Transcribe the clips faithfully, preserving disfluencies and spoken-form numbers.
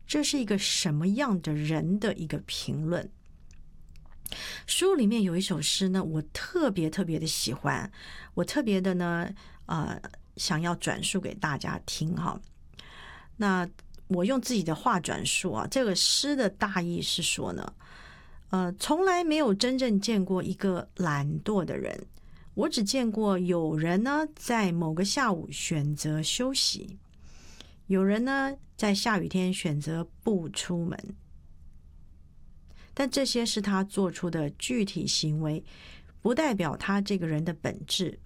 这是一个什么样的人的一个评论。书里面有一首诗呢，我特别特别的喜欢，我特别的呢，呃，想要转述给大家听哈。那我用自己的话转述啊，这个诗的大意是说呢，呃，从来没有真正见过一个懒惰的人，我只见过有人呢在某个下午选择休息，有人呢在下雨天选择不出门。但这些是他做出的具体行为，不代表他这个人的本质，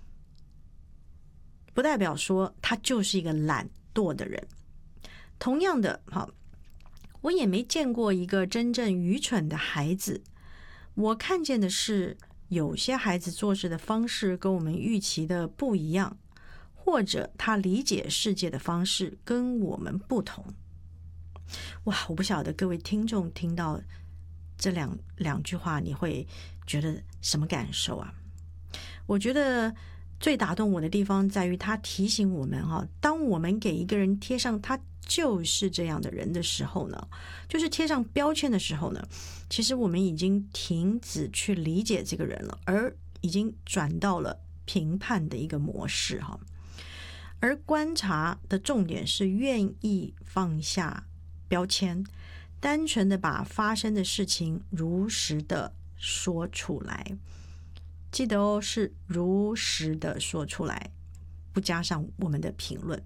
不代表说他就是一个懒惰的人。同样的，我也没见过一个真正愚蠢的孩子，我看见的是有些孩子做事的方式跟我们预期的不一样，或者他理解世界的方式跟我们不同。哇，我不晓得各位听众听到这两两句话你会觉得什么感受啊？我觉得最打动我的地方在于他提醒我们哈，当我们给一个人贴上他就是这样的人的时候呢，就是贴上标签的时候呢，其实我们已经停止去理解这个人了，而已经转到了评判的一个模式哈。而观察的重点是愿意放下标签，单纯的把发生的事情如实的说出来。记得哦，是如实的说出来，不加上我们的评论。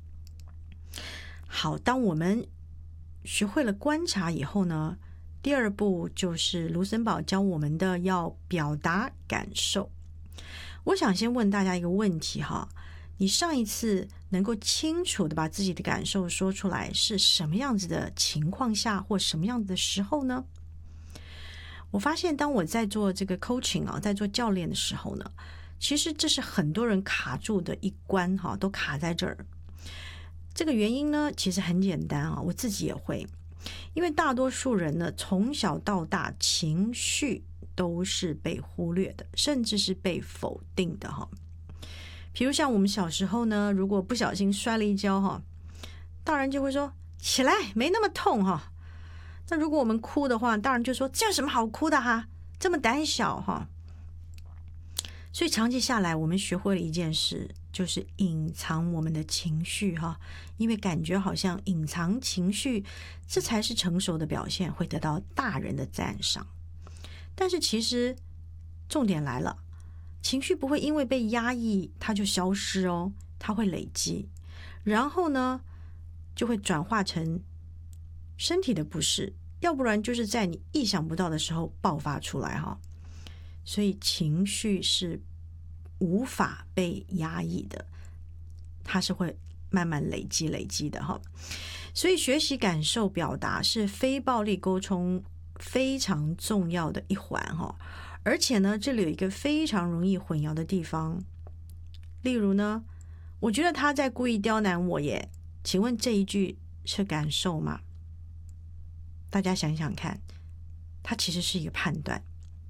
好，当我们学会了观察以后呢，第二步就是卢森堡教我们的要表达感受。我想先问大家一个问题哈，你上一次能够清楚的把自己的感受说出来是什么样子的情况下或什么样子的时候呢？我发现当我在做这个 coaching 啊，在做教练的时候呢，其实这是很多人卡住的一关哈，都卡在这儿。这个原因呢，其实很简单啊，我自己也会，因为大多数人呢，从小到大情绪都是被忽略的，甚至是被否定的哈。比如像我们小时候呢，如果不小心摔了一跤哈，大人就会说起来，没那么痛哈。那如果我们哭的话，大人就说这有什么好哭的哈，这么胆小哈。所以长期下来，我们学会了一件事，就是隐藏我们的情绪哈，因为感觉好像隐藏情绪，这才是成熟的表现，会得到大人的赞赏。但是其实重点来了，情绪不会因为被压抑它就消失哦，它会累积，然后呢就会转化成身体的不适，要不然就是在你意想不到的时候爆发出来哈。所以情绪是无法被压抑的，它是会慢慢累积累积的哈。所以学习感受表达是非暴力沟通非常重要的一环哈。而且呢，这里有一个非常容易混淆的地方，例如呢，我觉得他在故意刁难我耶，请问这一句是感受吗？大家想想看，它其实是一个判断。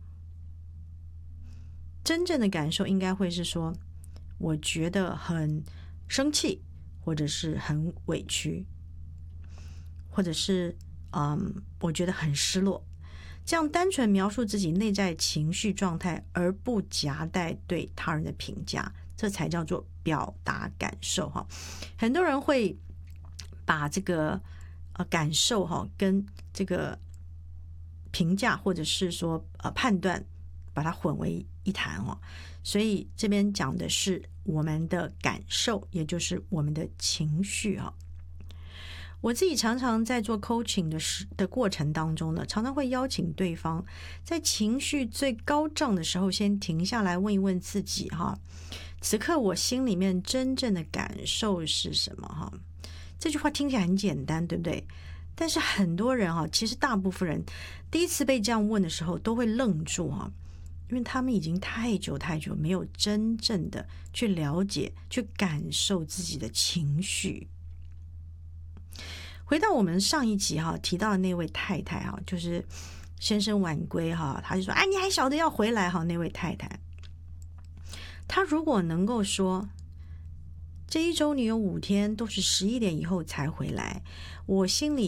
真正的感受应该会是说，我觉得很生气，或者是很委屈，或者是嗯，我觉得很失落。这样单纯描述自己内在情绪状态，而不夹带对他人的评价，这才叫做表达感受哈。很多人会把这个呃感受哈跟这个评价或者是说呃判断把它混为一谈哦。所以这边讲的是我们的感受，也就是我们的情绪哈。我自己常常在做 coaching 的时的过程当中呢，常常会邀请对方在情绪最高涨的时候先停下来问一问自己哈，此刻我心里面真正的感受是什么哈？这句话听起来很简单，对不对？但是很多人哈，其实大部分人第一次被这样问的时候都会愣住哈，因为他们已经太久太久没有真正的去了解、去感受自己的情绪。回到我们上一集哈提到的那位太太哈，就是先生晚归哈，他就说：“哎，你还晓得要回来哈？”那位太太，她如果能够说，这一周你有五天都是十一点以后才回来，我心里